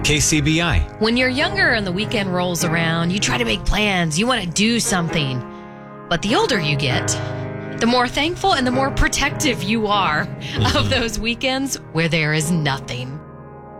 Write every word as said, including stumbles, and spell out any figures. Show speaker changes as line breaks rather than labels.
K C B I.
When you're younger and the weekend rolls around, you try to make plans. You want to do something. But the older you get, the more thankful and the more protective you are of those weekends where there is nothing.